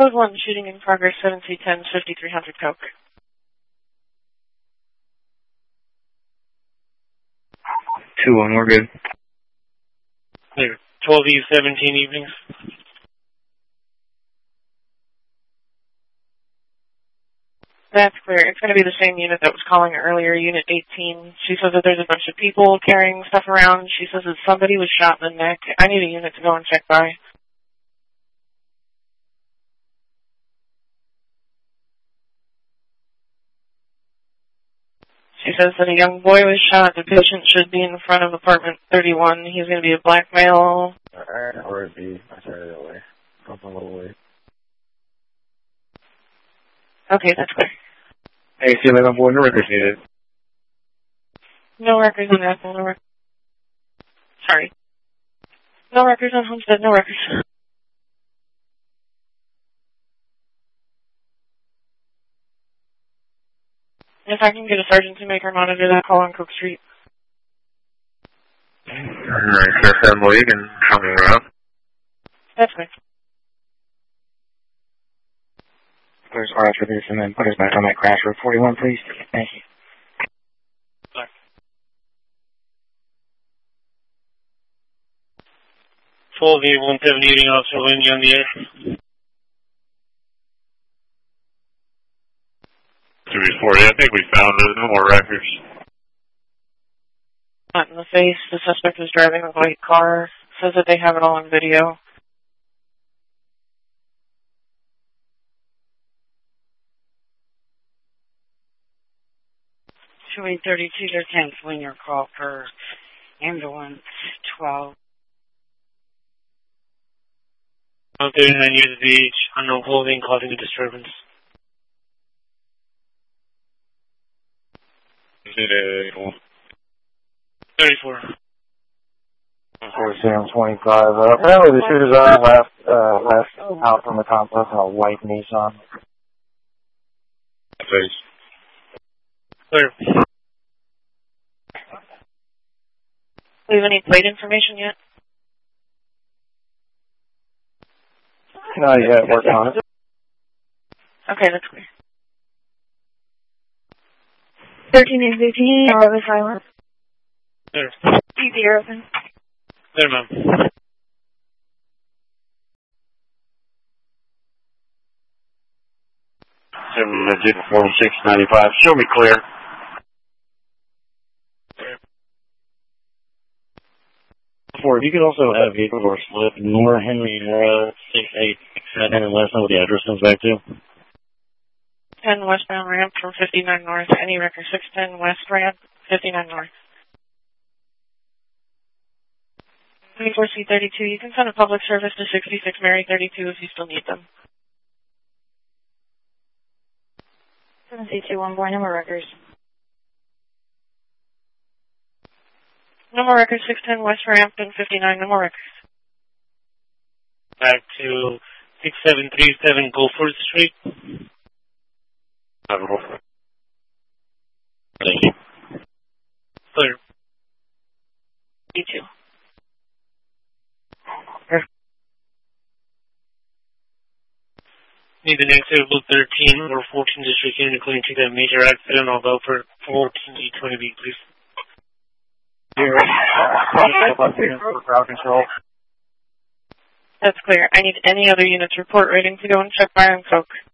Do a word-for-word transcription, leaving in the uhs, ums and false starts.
Code one, shooting in progress, seven C ten, fifty-three hundred Coke. two one, we're good. Clear. twelve E seventeen evenings. That's clear. It's going to be the same unit that was calling earlier, Unit eighteen. She says that there's a bunch of people carrying stuff around. She says that somebody was shot in the neck. I need a unit to go and check by. She says that a young boy was shot. The patient should be in front of apartment thirty-one. He's going to be a black male. Alright, or it'd be, I started that way. Up a little way. Okay, that's clear. Hey, see, my boy, no records needed. No records on that. No records. Sorry. No records on Homestead. No records. If I can get a sergeant to make her monitor that call on Cook Street. Alright, so Assembly, you can come around. That's good. There's R F for this, and then put us back on that crash road forty-one, please. Thank you. Sorry. twelve E one seventy, eating Officer Lindy on the air. three forty, I think we found it. No more records. Not in the face. The suspect was driving a white car. Says that they have it all on video. two eight thirty-two, they're canceling your call for ambulance twelve. thirty-nine years of age, unknown clothing, causing a disturbance. thirty-four. forty-seven twenty-five. Uh, apparently the shooters are left, uh, left out from the complex in a white Nissan. Face. Clear. Do you have any plate information yet? Not yet, working on it. Okay, that's clear. thirteen and fifteen, or the silence. Clear. Easy, open. Clear, ma'am. seven digit forty-six ninety-five. Show me clear. Four, if you could also add a vehicle door slip, Nor Henry Nora six eight six seven, and let us know what the address comes back to. ten westbound ramp from fifty-nine north. Any record six ten west ramp, fifty-nine north. twenty-four C thirty-two, you can send a public service to sixty-six Mary thirty-two if you still need them. seven C two one four, number records. No more records, six ten west ramp and fifty-nine, no more records. Back to six seven three seven Gulford Street. Thank you. Clear. You too. Need the next able thirteen or fourteen district unit including to that major accident, although for fourteen E twenty B, please. Here, uh, crowd control. That's clear. I need any other units report rating to go and check by on Coke.